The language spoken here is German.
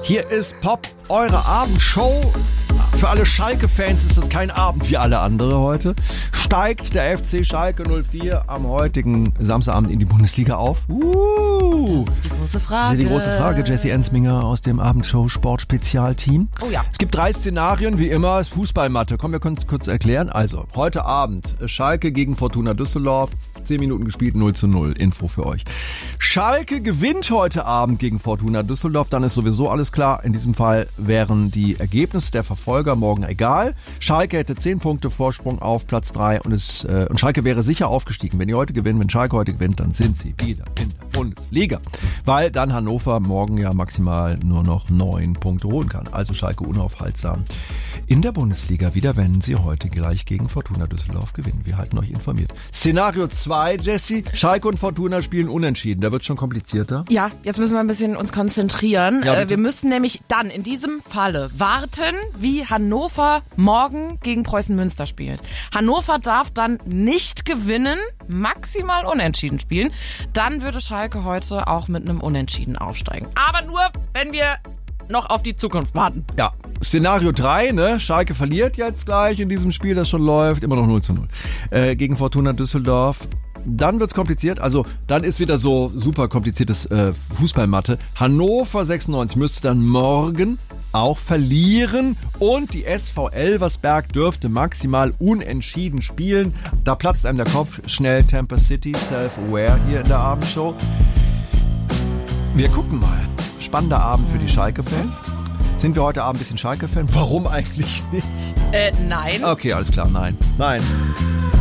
Hier ist Pop, eure Abendshow. Für alle Schalke-Fans ist das kein Abend wie alle andere heute. Steigt der FC Schalke 04 am heutigen Samstagabend in die Bundesliga auf? Das ist die große Frage. Das ist die große Frage. Jessie Ensminger aus dem Abendshow-Sport-Spezialteam. Oh ja. Es gibt 3 Szenarien, wie immer. Fußballmatte. Komm, wir können es kurz erklären. Also, heute Abend Schalke gegen Fortuna Düsseldorf. 10 Minuten gespielt, 0:0. Info für euch. Schalke gewinnt heute Abend gegen Fortuna Düsseldorf. Dann ist sowieso alles klar. In diesem Fall wären die Ergebnisse der Verfolger morgen egal. Schalke hätte 10 Punkte Vorsprung auf Platz 3 und Schalke wäre sicher aufgestiegen. Wenn die heute gewinnen, wenn Schalke heute gewinnt, dann sind sie wieder in der Bundesliga. Weil dann Hannover morgen ja maximal nur noch 9 Punkte holen kann. Also Schalke unaufhaltsam in der Bundesliga wieder, wenn sie heute gleich gegen Fortuna Düsseldorf gewinnen. Wir halten euch informiert. Szenario 2, Jessie. Schalke und Fortuna spielen unentschieden. Da wird schon komplizierter. Ja, jetzt müssen wir ein bisschen uns konzentrieren. Ja, wir müssen nämlich dann in diesem Falle warten, wie Hannover morgen gegen Preußen Münster spielt. Hannover darf dann nicht gewinnen, maximal unentschieden spielen. Dann würde Schalke heute auch mit einem Unentschieden aufsteigen. Aber nur, wenn wir noch auf die Zukunft warten. Ja, Szenario 3, ne? Schalke verliert jetzt gleich in diesem Spiel, das schon läuft, immer noch 0:0. Gegen Fortuna Düsseldorf. Dann wird's kompliziert, also dann ist wieder so super kompliziertes Fußballmatte. Hannover 96 müsste dann morgen auch verlieren und die SV Elversberg dürfte maximal unentschieden spielen. Da platzt einem der Kopf. Schnell Tampa City, self-aware hier in der Abendshow. Wir gucken mal. Spannender Abend für die Schalke-Fans. Sind wir heute Abend ein bisschen Schalke-Fan? Warum eigentlich nicht? Nein. Okay, alles klar, nein. Nein.